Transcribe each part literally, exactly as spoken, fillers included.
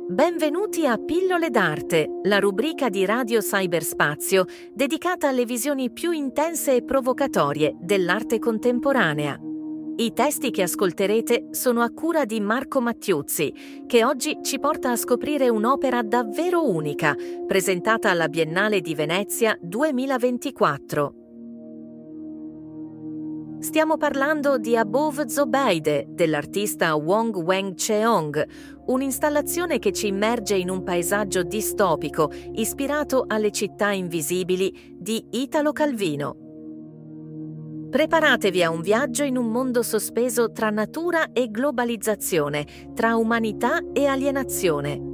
Benvenuti a Pillole d'Arte, la rubrica di Radio Cyberspazio dedicata alle visioni più intense e provocatorie dell'arte contemporanea. I testi che ascolterete sono a cura di Marco Mattiuzzi, che oggi ci porta a scoprire un'opera davvero unica, presentata alla Biennale di Venezia duemilaventiquattro. Stiamo parlando di Above Zobeide dell'artista Wong Weng-Cheong, un'installazione che ci immerge in un paesaggio distopico ispirato alle città invisibili di Italo Calvino. Preparatevi a un viaggio in un mondo sospeso tra natura e globalizzazione, tra umanità e alienazione.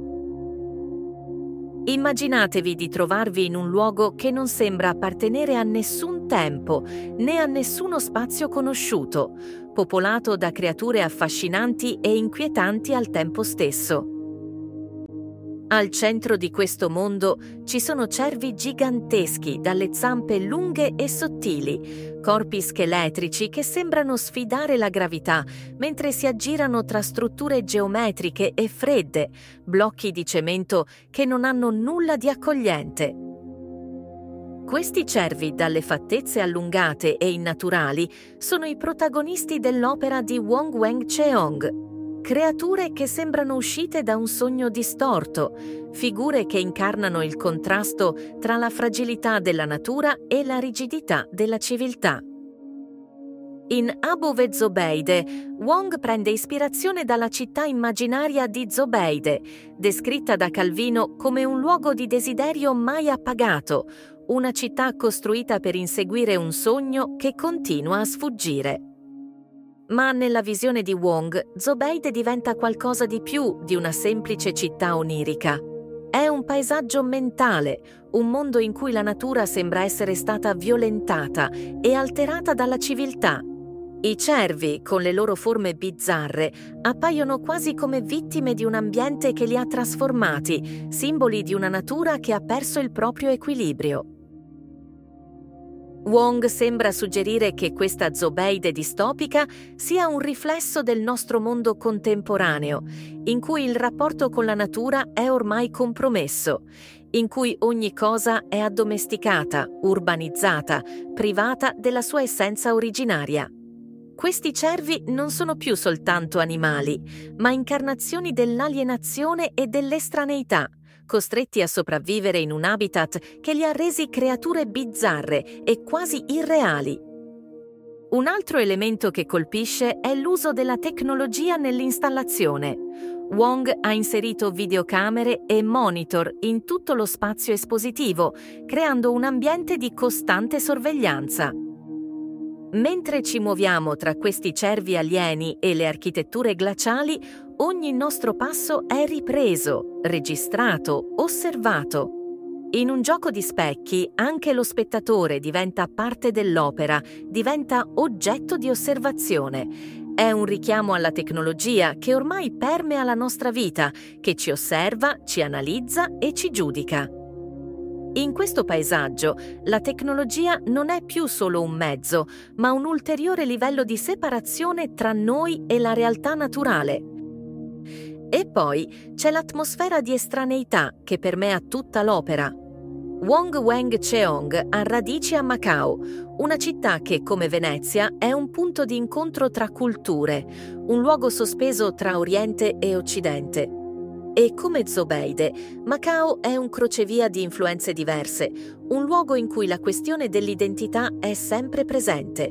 Immaginatevi di trovarvi in un luogo che non sembra appartenere a nessun tempo, né a nessuno spazio conosciuto, popolato da creature affascinanti e inquietanti al tempo stesso. Al centro di questo mondo ci sono cervi giganteschi dalle zampe lunghe e sottili, corpi scheletrici che sembrano sfidare la gravità mentre si aggirano tra strutture geometriche e fredde, blocchi di cemento che non hanno nulla di accogliente. Questi cervi dalle fattezze allungate e innaturali sono i protagonisti dell'opera di Wong Weng-Cheong. Creature che sembrano uscite da un sogno distorto, figure che incarnano il contrasto tra la fragilità della natura e la rigidità della civiltà. In Above Zobeide, Wong prende ispirazione dalla città immaginaria di Zobeide, descritta da Calvino come un luogo di desiderio mai appagato, una città costruita per inseguire un sogno che continua a sfuggire. Ma nella visione di Wong, Zobeide diventa qualcosa di più di una semplice città onirica. È un paesaggio mentale, un mondo in cui la natura sembra essere stata violentata e alterata dalla civiltà. I cervi, con le loro forme bizzarre, appaiono quasi come vittime di un ambiente che li ha trasformati, simboli di una natura che ha perso il proprio equilibrio. Wong sembra suggerire che questa Zobeide distopica sia un riflesso del nostro mondo contemporaneo, in cui il rapporto con la natura è ormai compromesso, in cui ogni cosa è addomesticata, urbanizzata, privata della sua essenza originaria. Questi cervi non sono più soltanto animali, ma incarnazioni dell'alienazione e dell'estraneità, costretti a sopravvivere in un habitat che li ha resi creature bizzarre e quasi irreali. Un altro elemento che colpisce è l'uso della tecnologia nell'installazione. Wong ha inserito videocamere e monitor in tutto lo spazio espositivo, creando un ambiente di costante sorveglianza. Mentre ci muoviamo tra questi cervi alieni e le architetture glaciali, ogni nostro passo è ripreso, registrato, osservato. In un gioco di specchi, anche lo spettatore diventa parte dell'opera, diventa oggetto di osservazione. È un richiamo alla tecnologia che ormai permea la nostra vita, che ci osserva, ci analizza e ci giudica. In questo paesaggio, la tecnologia non è più solo un mezzo, ma un ulteriore livello di separazione tra noi e la realtà naturale. E poi c'è l'atmosfera di estraneità che permea tutta l'opera. Wong Weng-Cheong ha radici a Macao, una città che, come Venezia, è un punto di incontro tra culture, un luogo sospeso tra Oriente e Occidente. E come Zobeide, Macao è un crocevia di influenze diverse, un luogo in cui la questione dell'identità è sempre presente.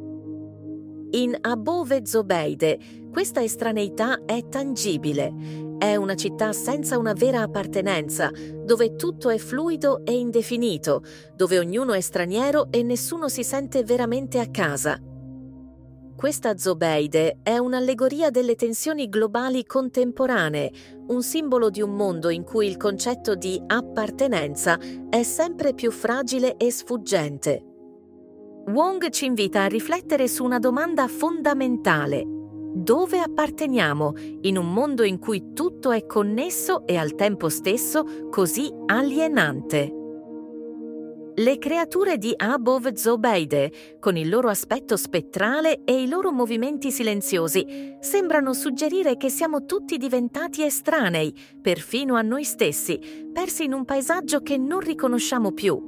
In Above Zobeide, questa estraneità è tangibile. È una città senza una vera appartenenza, dove tutto è fluido e indefinito, dove ognuno è straniero e nessuno si sente veramente a casa. Questa Zobeide è un'allegoria delle tensioni globali contemporanee, un simbolo di un mondo in cui il concetto di appartenenza è sempre più fragile e sfuggente. Wong ci invita a riflettere su una domanda fondamentale: dove apparteniamo in un mondo in cui tutto è connesso e al tempo stesso così alienante? Le creature di Above Zobeide, con il loro aspetto spettrale e i loro movimenti silenziosi, sembrano suggerire che siamo tutti diventati estranei, perfino a noi stessi, persi in un paesaggio che non riconosciamo più.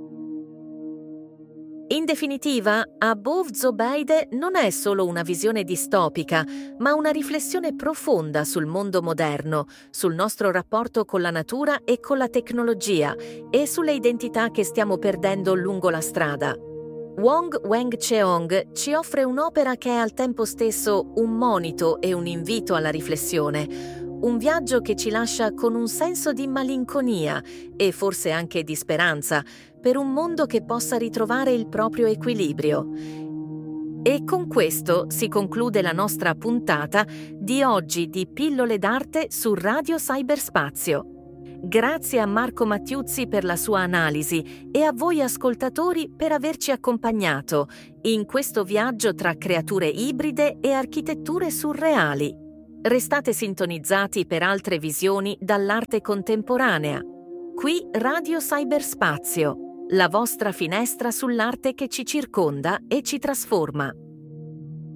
In definitiva, Above Zobeide non è solo una visione distopica, ma una riflessione profonda sul mondo moderno, sul nostro rapporto con la natura e con la tecnologia e sulle identità che stiamo perdendo lungo la strada. Wong Weng-Cheong ci offre un'opera che è al tempo stesso un monito e un invito alla riflessione, un viaggio che ci lascia con un senso di malinconia e forse anche di speranza per un mondo che possa ritrovare il proprio equilibrio. E con questo si conclude la nostra puntata di oggi di Pillole d'Arte su Radio Cyberspazio. Grazie a Marco Mattiuzzi per la sua analisi e a voi ascoltatori per averci accompagnato in questo viaggio tra creature ibride e architetture surreali. Restate sintonizzati per altre visioni dall'arte contemporanea. Qui Radio Cyberspazio, la vostra finestra sull'arte che ci circonda e ci trasforma.